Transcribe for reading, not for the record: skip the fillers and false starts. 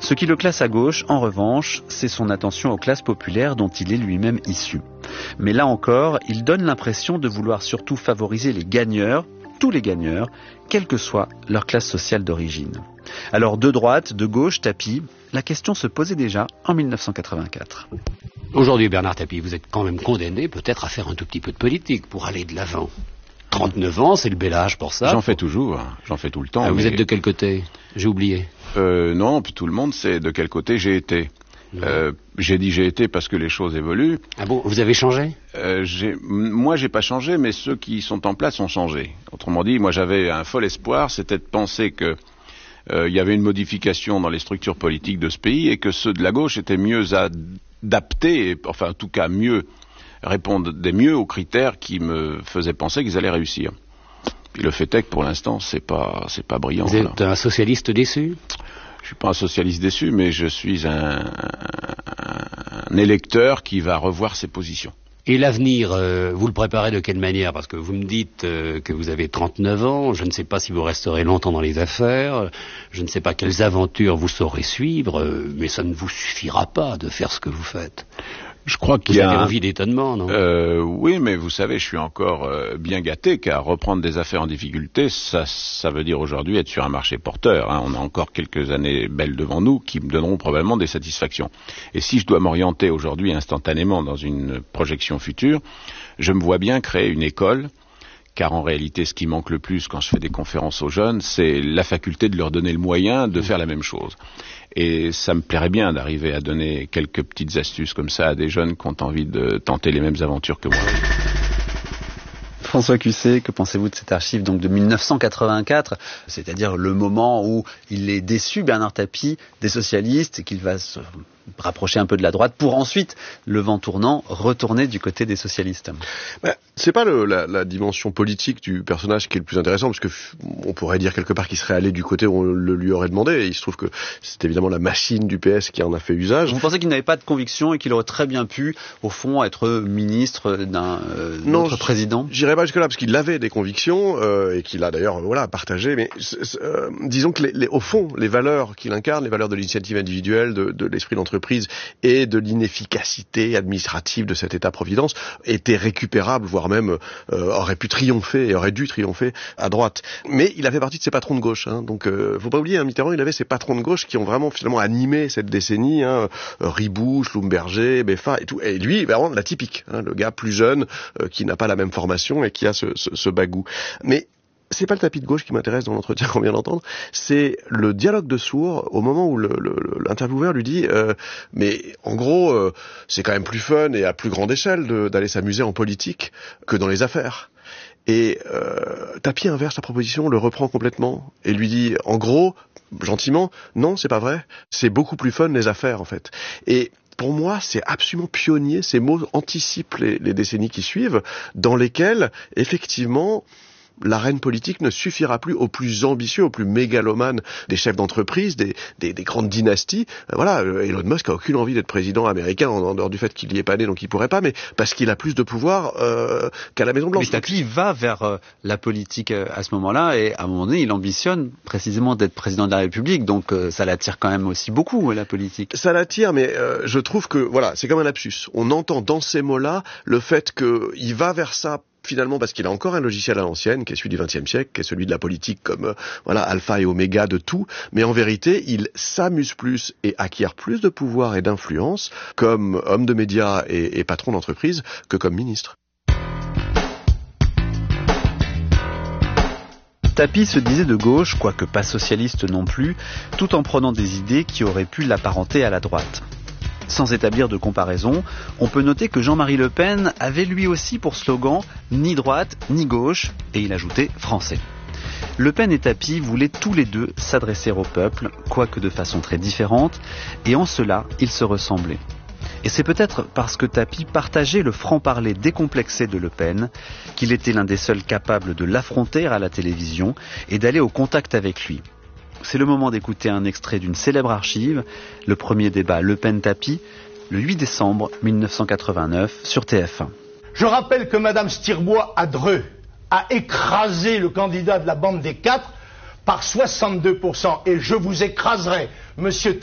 Ce qui le classe à gauche, en revanche, c'est son attention aux classes populaires dont il est lui-même issu. Mais là encore, il donne l'impression de vouloir surtout favoriser les gagneurs, tous les gagneurs, quelle que soit leur classe sociale d'origine. Alors de droite, de gauche, Tapie, la question se posait déjà en 1984. Aujourd'hui, Bernard Tapie, vous êtes quand même condamné peut-être à faire un tout petit peu de politique pour aller de l'avant. 39 ans, c'est le bel âge pour ça. J'en fais toujours, j'en fais tout le temps. Ah, vous êtes de quel côté? J'ai oublié. Non, puis tout le monde sait de quel côté j'ai été. J'ai dit j'ai été parce que les choses évoluent. Ah bon, vous avez changé? Moi, j'ai pas changé, mais ceux qui sont en place ont changé. Autrement dit, moi, j'avais un fol espoir, c'était de penser que il y avait une modification dans les structures politiques de ce pays et que ceux de la gauche étaient mieux adaptés, enfin, en tout cas, répondaient mieux aux critères qui me faisaient penser qu'ils allaient réussir. Puis le fait est que pour l'instant, c'est pas brillant. Vous êtes un socialiste déçu? Je suis pas un socialiste déçu, mais je suis un électeur qui va revoir ses positions. Et l'avenir, vous le préparez de quelle manière? Parce que vous me dites que vous avez 39 ans, je ne sais pas si vous resterez longtemps dans les affaires, je ne sais pas quelles aventures vous saurez suivre, mais ça ne vous suffira pas de faire ce que vous faites. Je crois qu'il y a envie d'étonnement, non? Oui, mais vous savez, je suis encore bien gâté, car reprendre des affaires en difficulté, ça veut dire aujourd'hui être sur un marché porteur. Hein. On a encore quelques années belles devant nous qui me donneront probablement des satisfactions. Et si je dois m'orienter aujourd'hui instantanément dans une projection future, je me vois bien créer une école, car en réalité, ce qui manque le plus quand je fais des conférences aux jeunes, c'est la faculté de leur donner le moyen de faire la même chose. Et ça me plairait bien d'arriver à donner quelques petites astuces comme ça à des jeunes qui ont envie de tenter les mêmes aventures que moi. François Cusset, que pensez-vous de cette archive donc de 1984, c'est-à-dire le moment où il est déçu, Bernard Tapie, des socialistes, et qu'il va se rapprocher un peu de la droite pour ensuite, le vent tournant, retourner du côté des socialistes? C'est pas la dimension politique du personnage qui est le plus intéressant, parce que on pourrait dire quelque part qu'il serait allé du côté où on le lui aurait demandé, et il se trouve que c'est évidemment la machine du PS qui en a fait usage. Vous pensez qu'il n'avait pas de conviction et qu'il aurait très bien pu, au fond, être ministre d'un autre président? J'irais pas jusque-là, parce qu'il avait des convictions, et qu'il a d'ailleurs partagé, mais disons que au fond, les valeurs qu'il incarne, les valeurs de l'initiative individuelle, de l'esprit d'entreprise et de l'inefficacité administrative de cet État-providence étaient récupérables, voire même aurait pu triompher et aurait dû triompher à droite. Mais il a fait partie de ces patrons de gauche, hein. Donc faut pas oublier, Mitterrand, il avait ces patrons de gauche qui ont vraiment finalement animé cette décennie, hein. Ribou, Schlumberger, Beffa et tout. Et lui, vraiment la typique, hein, le gars plus jeune qui n'a pas la même formation et qui a ce bagou. Mais c'est pas le Tapie de gauche qui m'intéresse dans l'entretien qu'on vient d'entendre, c'est le dialogue de sourds au moment où l'intervieweur lui dit mais en gros c'est quand même plus fun et à plus grande échelle d'aller s'amuser en politique que dans les affaires. Et Tapie inverse la proposition, le reprend complètement et lui dit en gros, gentiment, non, c'est pas vrai, c'est beaucoup plus fun les affaires en fait. Et pour moi, c'est absolument pionnier, ces mots anticipent les décennies qui suivent, dans lesquelles, effectivement, l'arène politique ne suffira plus aux plus ambitieux, aux plus mégalomanes des chefs d'entreprise, des grandes dynasties. Voilà, Elon Musk a aucune envie d'être président américain, en dehors du fait qu'il n'y est pas né, donc il pourrait pas, mais parce qu'il a plus de pouvoir qu'à la Maison Blanche. Mais Tapie va vers la politique à ce moment-là, et à un moment donné, il ambitionne précisément d'être président de la République, donc ça l'attire quand même aussi beaucoup, la politique. Ça l'attire, mais je trouve que, voilà, c'est comme un lapsus. On entend dans ces mots-là le fait qu'il va vers ça, finalement, parce qu'il a encore un logiciel à l'ancienne, qui est celui du XXe siècle, qui est celui de la politique comme alpha et oméga de tout, mais en vérité, il s'amuse plus et acquiert plus de pouvoir et d'influence comme homme de médias et patron d'entreprise que comme ministre. Tapie se disait de gauche, quoique pas socialiste non plus, tout en prenant des idées qui auraient pu l'apparenter à la droite. Sans établir de comparaison, on peut noter que Jean-Marie Le Pen avait lui aussi pour slogan « ni droite, ni gauche » et il ajoutait « français ». Le Pen et Tapie voulaient tous les deux s'adresser au peuple, quoique de façon très différente, et en cela, ils se ressemblaient. Et c'est peut-être parce que Tapie partageait le franc-parler décomplexé de Le Pen qu'il était l'un des seuls capables de l'affronter à la télévision et d'aller au contact avec lui. C'est le moment d'écouter un extrait d'une célèbre archive, le premier débat Le Pen-Tapie, le 8 décembre 1989 sur TF1. Je rappelle que Mme Stirbois à Dreux a écrasé le candidat de la bande des quatre par 62%. Et je vous écraserai, Monsieur